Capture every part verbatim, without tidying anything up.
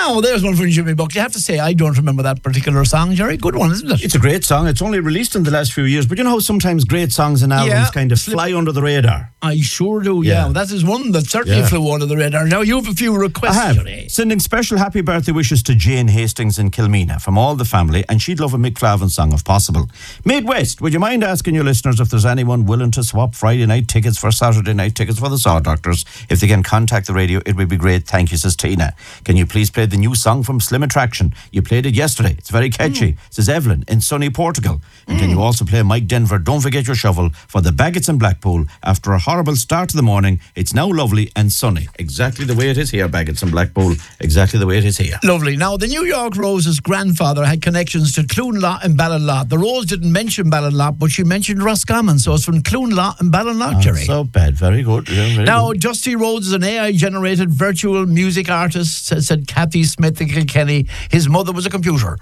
Now, there's one from Jimmy Buck. You have to say, I don't remember that particular song, Jerry. Good one, isn't it? It's a great song. It's only released in the last few years, but you know how sometimes great songs and albums Yeah. kind of fly under the radar? I sure do, yeah. Yeah. That is one that certainly Yeah. flew under the radar. Now, you have a few requests, I have. Jerry. Sending special happy birthday wishes to Jane Hastings in Kilmeena from all the family, and she'd love a Mick Flavin song if possible. Midwest, would you mind asking your listeners if there's anyone willing to swap Friday night tickets for Saturday night tickets for the Saw Doctors? If they can contact the radio, it would be great. Thank you, says Tina. Can you please play the new song from Slim Attraction? You played it yesterday. It's very catchy, mm. says Evelyn in sunny Portugal. And mm. can you also play Mike Denver, Don't Forget Your Shovel, for the Baggots in Blackpool? After a horrible start to the morning, it's now lovely and sunny. Exactly the way it is here, Baggots in Blackpool. Exactly the way it is here. Lovely. Now, the New York Rose's grandfather had connections to Cloonlaw and Ballinlough. The Rose didn't mention Ballinlough, but she mentioned Roscommon, so it's from Cloonlaw and Ballinlough, Not Jerry. so bad. Very good. Yeah, very now, good. Dusty Rhodes is an A I-generated virtual music artist, said, said Kathy Smith in Kilkenny. His mother was a computer.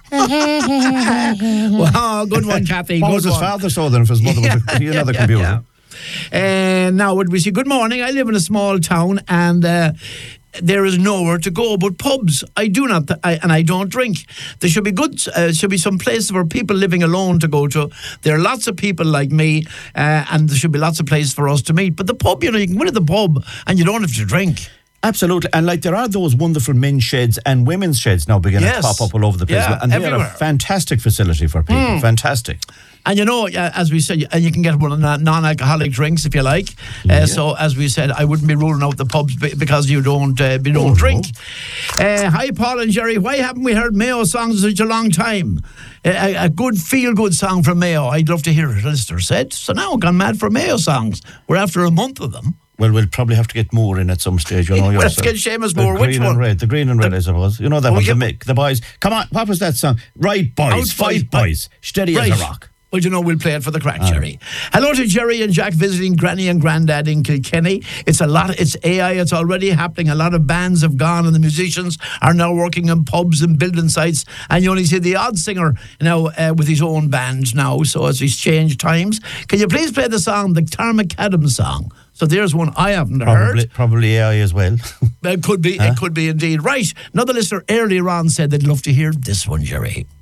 Wow, good one, Kathy. What good was his one. father so then if his mother was a, Yeah, another yeah, computer? yeah. And now, would we say, good morning, I live in a small town and uh, there is nowhere to go but pubs. I do not, th- I, and I don't drink. There should be good, uh, should be some places for people living alone to go to. There are lots of people like me, uh, and there should be lots of places for us to meet. But the pub, you know, you can go to the pub and you don't have to drink. Absolutely. And like there are those wonderful men's sheds and women's sheds now beginning Yes. to pop up all over the place. Yeah, and they're everywhere. a fantastic facility for people. Mm. Fantastic. And you know, uh, as we said, and you can get one of the non-alcoholic drinks if you like. Uh, Yeah. So, as we said, I wouldn't be ruling out the pubs be- because you don't, uh, you don't Oh, drink. Uh, hi, Paul and Jerry. Why haven't we heard Mayo songs in such a long time? Uh, a, a good feel-good song from Mayo. I'd love to hear it, listener said. So now I've gone mad for Mayo songs. We're after a month of them. Well, we'll probably have to get Moore in at some stage. You know, We'll have yourself. to get Seamus The Moore. Which green one? and red. The green and red, The- I suppose. You know that Oh, one's yeah. a Mick. The boys. Come on. What was that song? Right, boys. Out, Fight, boys. boys. Steady Right. as a rock. Well, you know, we'll play it for the crack, Aye. Jerry. Hello to Jerry and Jack visiting Granny and Grandad in Kilkenny. It's a lot. It's A I. It's already happening. A lot of bands have gone, and the musicians are now working in pubs and building sites. And you only see the odd singer now uh, with his own band now. So as he's changed times, can you please play the song, the Tarmac Adams song? So there's one I haven't Probably, heard. probably A I as well. It could be. Huh? It could be indeed. Right. Another listener earlier on said they'd love to hear this one, Jerry.